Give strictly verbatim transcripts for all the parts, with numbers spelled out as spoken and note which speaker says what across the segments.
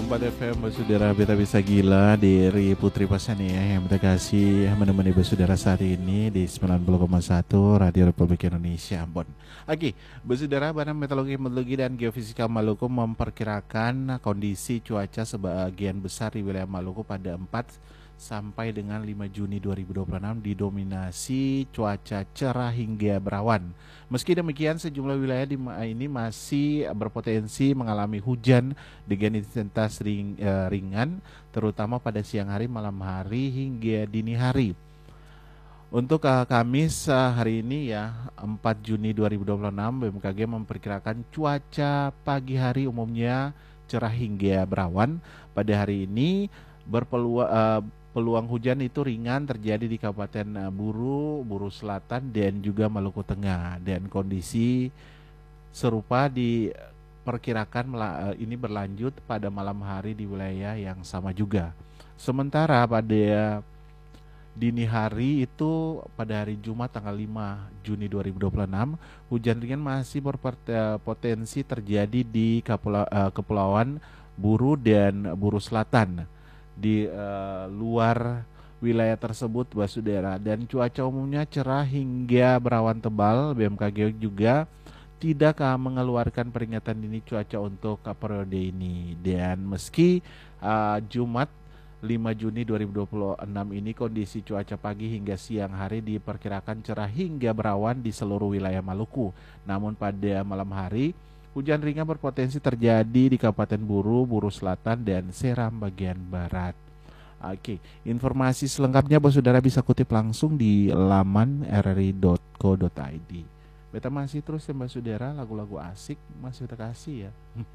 Speaker 1: empat F M Basudara Beta Bisa Gila dari Putri Pasani ya, yang kita kasih menemani Basudara saat ini di sembilan puluh koma satu Radio Republik Indonesia Ambon. Oke, Basudara, Badan Meteorologi, Meteorologi dan Geofisika Maluku memperkirakan kondisi cuaca sebagian besar di wilayah Maluku pada empat sampai dengan lima Juni dua ribu dua puluh enam didominasi cuaca cerah hingga berawan. Meski demikian, sejumlah wilayah di ini masih berpotensi mengalami hujan dengan intensitas ring, eh, ringan, terutama pada siang hari, malam hari, hingga dini hari. Untuk uh, Kamis uh, hari ini ya, empat Juni dua ribu dua puluh enam, B M K G memperkirakan cuaca pagi hari umumnya cerah hingga berawan. Pada hari ini berpeluang uh, peluang hujan itu ringan terjadi di Kabupaten uh, Buru, Buru Selatan dan juga Maluku Tengah, dan kondisi serupa diperkirakan uh, ini berlanjut pada malam hari di wilayah yang sama juga. Sementara pada dini hari itu pada hari Jumat tanggal lima Juni dua ribu dua puluh enam, hujan ringan masih berpotensi terjadi di Kepulauan Buru dan Buru Selatan. Di uh, luar wilayah tersebut, Basudara, dan cuaca umumnya cerah hingga berawan tebal. B M K G juga tidak uh, mengeluarkan peringatan dini cuaca untuk uh, periode ini. Dan meski uh, Jumat lima Juni dua ribu dua puluh enam ini kondisi cuaca pagi hingga siang hari diperkirakan cerah hingga berawan di seluruh wilayah Maluku, namun pada malam hari hujan ringan berpotensi terjadi di Kabupaten Buru, Buru Selatan, dan Seram bagian barat. Oke, informasi selengkapnya Basudara bisa kutip langsung di laman r r i dot co dot i d. Beta masih terus ya Basudara, lagu-lagu asik masih kita kasih ya.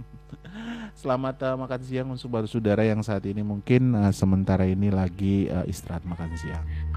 Speaker 1: Selamat uh, makan siang untuk Basudara yang saat ini mungkin uh, sementara ini lagi uh, istirahat makan siang.